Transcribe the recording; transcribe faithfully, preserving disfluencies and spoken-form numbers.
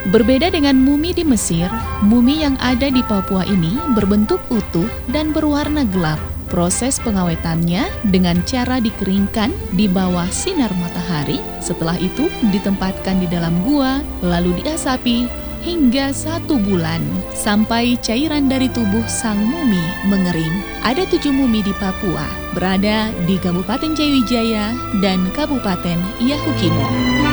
Berbeda dengan mumi di Mesir, mumi yang ada di Papua ini berbentuk utuh dan berwarna gelap. Proses pengawetannya dengan cara dikeringkan di bawah sinar matahari, setelah itu ditempatkan di dalam gua, lalu diasapi hingga satu bulan, sampai cairan dari tubuh sang mumi mengering. Ada tujuh mumi di Papua, berada di Kabupaten Jayawijaya dan Kabupaten Yahukimo.